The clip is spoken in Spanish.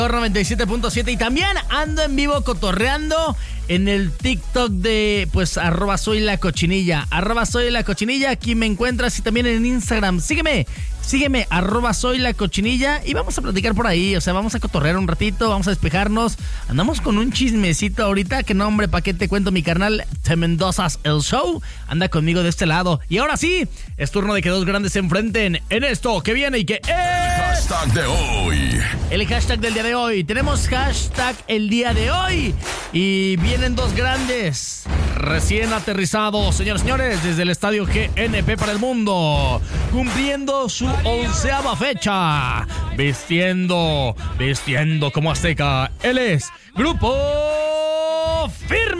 97.7 y también ando en vivo cotorreando en el TikTok de @soylacochinilla. @soylacochinilla, aquí me encuentras, y también en Instagram. Sígueme, @soylacochinilla, y vamos a platicar por ahí, o sea, vamos a cotorrear un ratito, vamos a despejarnos. Andamos con un chismecito ahorita, que no, hombre, ¿pa' qué te cuento? Mi carnal Te Mendozas el Show anda conmigo de este lado. Y ahora sí, es turno de que dos grandes se enfrenten en esto que viene y que es... Hashtag de hoy. El hashtag del día de hoy. Tenemos hashtag el día de hoy. Y vienen dos grandes recién aterrizados, señores, desde el estadio GNP para el mundo, cumpliendo su 11ª fecha, vistiendo como azteca. Él es Grupo Firme.